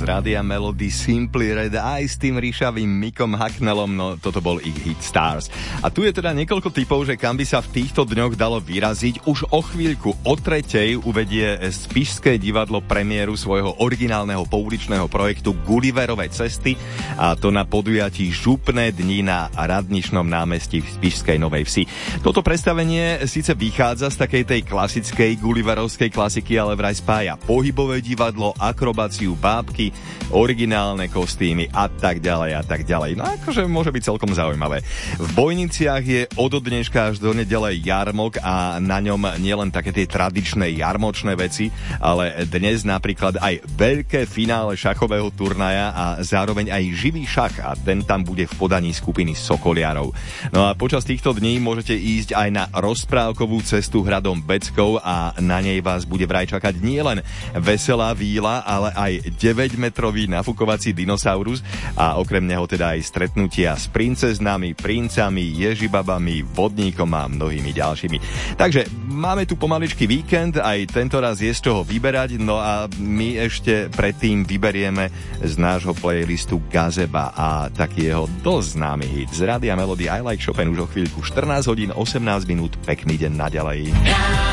Rádia Melody Simply Red aj s tým ríšavým Mickom Hucknallom, no toto bol ich hit Stars. A tu je teda niekoľko typov, že kam by sa v týchto dňoch dalo vyraziť. Už o chvíľku o 3:00 uvedie Spišské divadlo premiéru svojho originálneho pouličného projektu Gulliverove cesty, a to na podujatí Župné dni na Radničnom námestí v Spišskej Novej Vsi. Toto predstavenie síce vychádza z takej tej klasickej Gulliverovskej klasiky, ale vraj spája pohybové divadlo, akrobáciu, bábky, originálne kostýmy a tak ďalej a tak ďalej. No akože môže byť celkom zaujímavé. V Bojniciach je od dneška až do nedele jarmok a na ňom nielen také tie tradičné jarmočné veci, ale dnes napríklad aj veľké finále šachového turnaja a zároveň aj živý šach, a ten tam bude v podaní skupiny Sokoliarov. No a počas týchto dní môžete ísť aj na rozprávkovú cestu hradom Beckou a na nej vás bude vraj čakať nielen veselá víla, ale aj 9-metrový nafukovací dinosaurus a okrem neho teda aj stretnutia s princeznami, princami, ježibabami, vodníkom a mnohými ďalšími. Takže máme tu pomaličky víkend, aj tento raz je z čoho vyberať, no a my ešte predtým vyberieme z nášho playlistu Gazeba a taký jeho dosť známy hit z Rádia Melody I Like Chopin už o chvíľku 14 hodín 18 minút. Pekný deň naďalej.